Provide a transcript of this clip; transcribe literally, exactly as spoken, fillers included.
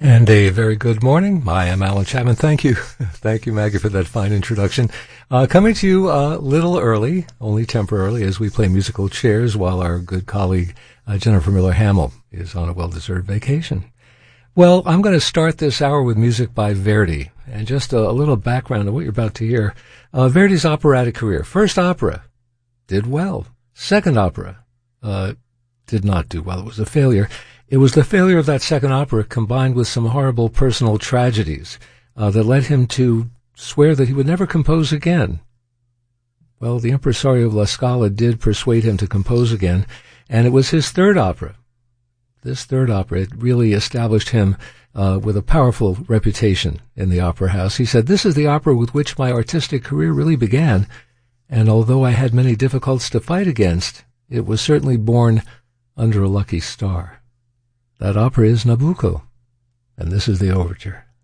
And a very good morning. I am Alan Chapman. Thank you. Thank you, Maggie, for that fine introduction. Uh, coming to you a little early, only temporarily, as we play musical chairs while our good colleague uh, Jennifer Miller Hamill is on a well-deserved vacation. Well, I'm going to start this hour with music by Verdi. And just a, a little background of what you're about to hear. Uh, Verdi's operatic career. First opera, did well. Second opera, uh, did not do well. It was a failure. It was the failure of that second opera combined with some horrible personal tragedies uh, that led him to swear that he would never compose again. Well, the impresario of La Scala did persuade him to compose again, and it was his third opera. This third opera, it really established him uh, with a powerful reputation in the opera house. He said, "This is the opera with which my artistic career really began, and although I had many difficulties to fight against, it was certainly born under a lucky star." That opera is Nabucco, and this is the overture.